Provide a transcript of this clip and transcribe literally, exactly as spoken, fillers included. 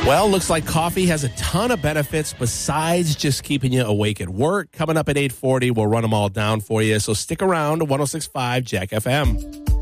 Well, looks like coffee has a ton of benefits besides just keeping you awake at work. Coming up at eight forty, we'll run them all down for you. So stick around to one oh six point five Jack F M.